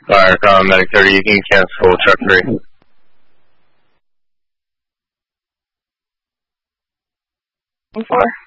Fire, Medic 30, you can cancel truck 3. 4.